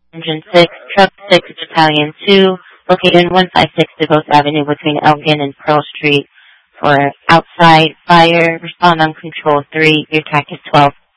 Engine 6, Truck 6, Battalion 2, located in 156 DeVos Avenue between Elgin and Pearl Street for outside fire. Respond on control 3. Your track is 12.